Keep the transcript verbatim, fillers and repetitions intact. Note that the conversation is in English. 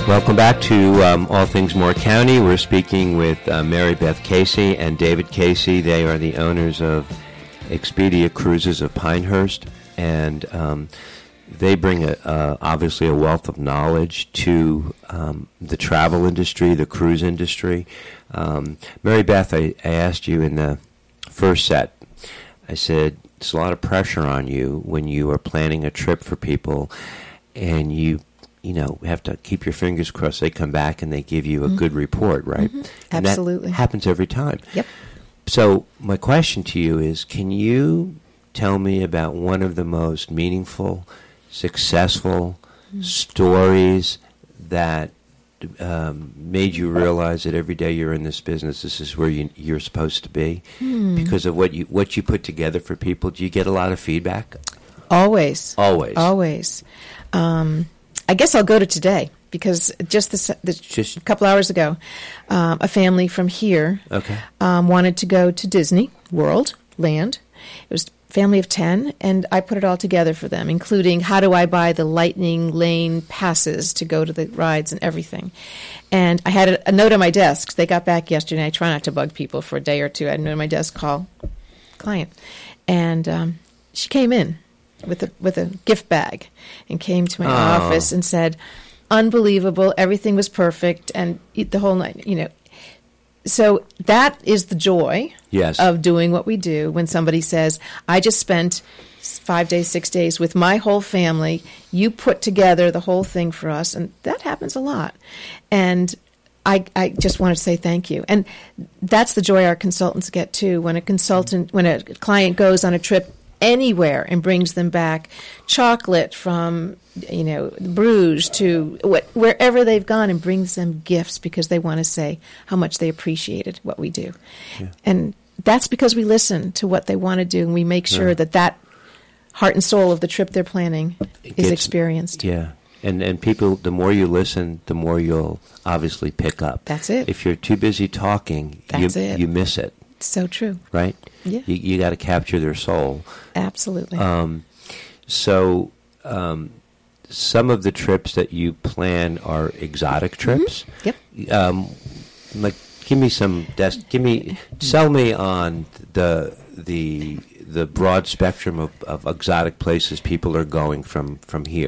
Welcome back to um, All Things Moore County. We're speaking with uh, Mary Beth Casey and David Casey. They are the owners of Expedia Cruises of Pinehurst, and um, they bring a, uh, obviously a wealth of knowledge to um, the travel industry, the cruise industry. Um, Mary Beth, I, I asked you in the first set, I said, it's a lot of pressure on you when you are planning a trip for people, and you you know, have to keep your fingers crossed they come back and they give you a mm-hmm. good report, right? Mm-hmm. And absolutely. that happens every time. Yep. So my question to you is, can you tell me about one of the most meaningful, successful mm-hmm. stories that um, made you realize that every day you're in this business, this is where you, you're supposed to be? Mm. Because of what you what you put together for people? Do you get a lot of feedback? Always. Always. Always. Um I guess I'll go to today, because just this, this just a couple hours ago, um, a family from here okay. um, wanted to go to Disney World Land. It was a family of ten, and I put it all together for them, including how do I buy the Lightning Lane passes to go to the rides and everything. And I had a, a note on my desk. They got back yesterday. I try not to bug people for a day or two. I had a note on my desk, call client. And um, she came in with a with a gift bag and came to my oh. office and said, unbelievable, everything was perfect, and the whole night, you know. So that is the joy yes. of doing what we do when somebody says, I just spent five days, six days with my whole family. You put together the whole thing for us, and that happens a lot. And I, I just want to say thank you. And that's the joy our consultants get, too. When a consultant, when a client goes on a trip anywhere and brings them back chocolate from, you know, Bruges to wh- wherever they've gone, and brings them gifts because they want to say how much they appreciated what we do. Yeah. And that's because we listen to what they want to do, and we make sure yeah. that that heart and soul of the trip they're planning it is gets, experienced. Yeah. And and people, the more you listen, the more you'll obviously pick up. That's it. If you're too busy talking, that's you, it. you miss it. So true. Right? Yeah. You, you got to capture their soul. Absolutely. Um, so um, some of the trips that you plan are exotic trips. Mm-hmm. Yep. Um, like, give me some. Des- give me. Sell me on the the the broad spectrum of, of exotic places people are going from from here.